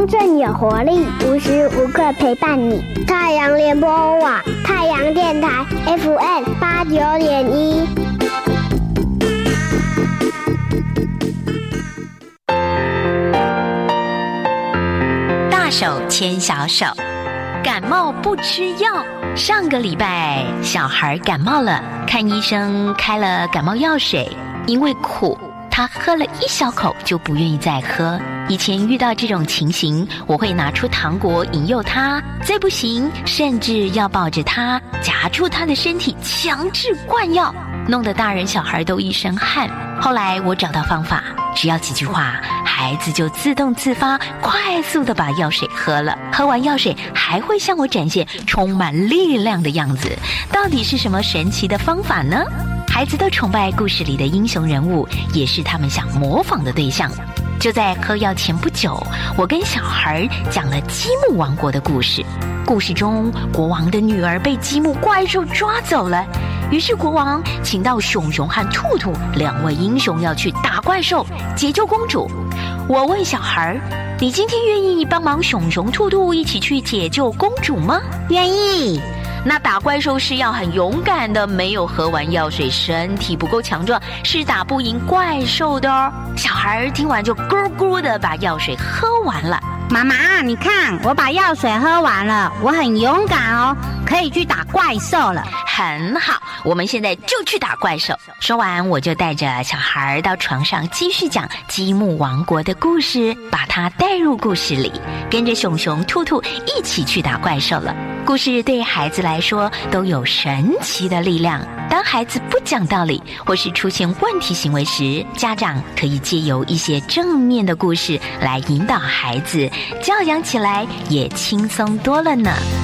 正有活力，无时无刻陪伴你。太阳联播网，太阳电台 FM89.1。 大手牵小手，感冒不吃药。上个礼拜小孩感冒了，看医生开了感冒药水，因为苦，他喝了一小口就不愿意再喝。以前遇到这种情形，我会拿出糖果引诱他，再不行甚至要抱着他夹住他的身体强制灌药，弄得大人小孩都一身汗。后来我找到方法，只要几句话，孩子就自动自发快速地把药水喝了，喝完药水还会向我展现充满力量的样子。到底是什么神奇的方法呢？孩子都崇拜故事里的英雄人物，也是他们想模仿的对象。就在喝药前不久，我跟小孩讲了积木王国的故事。故事中，国王的女儿被积木怪兽抓走了，于是国王请到熊熊和兔兔两位英雄要去打怪兽，解救公主。我问小孩，你今天愿意帮忙熊熊兔兔一起去解救公主吗？ 愿意。 那打怪兽是要很勇敢的，没有喝完药水，身体不够强壮，是打不赢怪兽的哦。小孩听完就咕咕的把药水喝完了。 妈妈，你看我把药水喝完了，我很勇敢哦，可以去打怪兽了。 很好，我们现在就去打怪兽。说完，我就带着小孩到床上继续讲积木王国的故事，把他带入故事里，跟着熊熊兔兔一起去打怪兽了。故事对孩子来说都有神奇的力量。当孩子不讲道理或是出现问题行为时，家长可以借由一些正面的故事来引导孩子，教养起来也轻松多了呢。